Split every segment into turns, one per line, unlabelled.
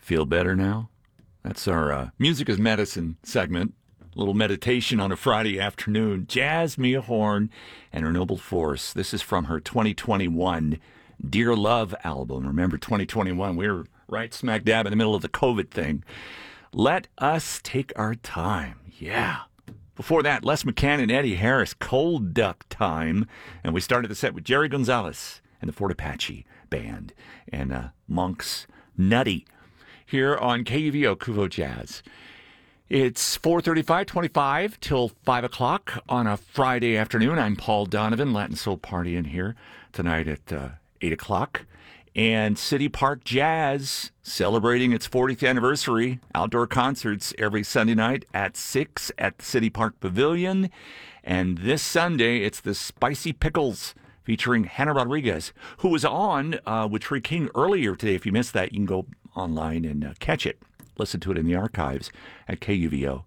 Feel better now? That's our Music is Medicine segment. A little meditation on a Friday afternoon. Jazz, Mia Horn, and her Noble Force. This is from her 2021 Dear Love album. Remember, 2021, we were right smack dab in the middle of the COVID thing. Let us take our time. Yeah. Before that, Les McCann and Eddie Harris, Cold Duck Time. And we started the set with Jerry Gonzalez and the Fort Apache Band and Monk's Nutty here on KUVO Kuvo Jazz. It's 4:35 till 5 o'clock on a Friday afternoon. I'm Paul Donovan, Latin Soul Party in here tonight at 8 o'clock. And City Park Jazz celebrating its 40th anniversary. Outdoor concerts every Sunday night at 6 at the City Park Pavilion. And this Sunday, it's the Spicy Pickles featuring Hannah Rodriguez, who was on with Tree King earlier today. If you missed that, you can go online and catch it. Listen to it in the archives at kuvo.org.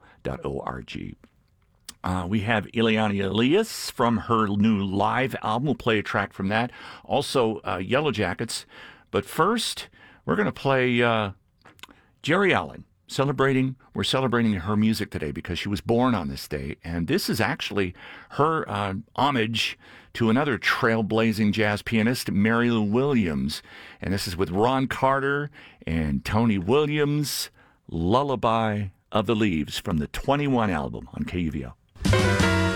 We have Ileana Elias from her new live album. We'll play a track from that. Also, Yellow Jackets. But first, we're going to play Geri Allen. We're celebrating her music today because she was born on this day. And this is actually her homage to another trailblazing jazz pianist, Mary Lou Williams. And this is with Ron Carter and Tony Williams, Lullaby of the Leaves from the 21 album on KUVO.